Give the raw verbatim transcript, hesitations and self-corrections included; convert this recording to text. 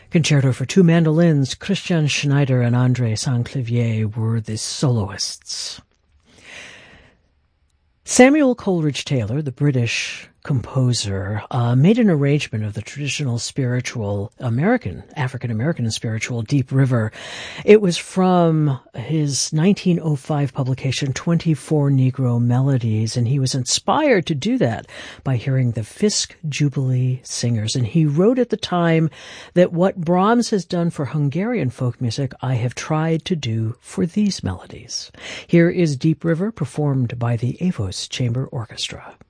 Concerto for two mandolins, Christian Schneider and André Saint-Clavier were the soloists. Samuel Coleridge Taylor, the British composer, uh, made an arrangement of the traditional spiritual American, African-American spiritual Deep River. It was from his nineteen oh five publication, twenty-four Negro Melodies, and he was inspired to do that by hearing the Fisk Jubilee Singers. And he wrote at the time that what Brahms has done for Hungarian folk music, I have tried to do for these melodies. Here is Deep River, performed by the Avos Chamber Orchestra.